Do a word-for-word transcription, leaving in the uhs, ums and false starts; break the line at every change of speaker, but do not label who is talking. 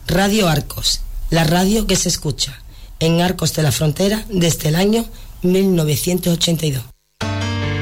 Radio Arcos, la radio que se escucha en Arcos de la Frontera desde el año mil novecientos ochenta y dos.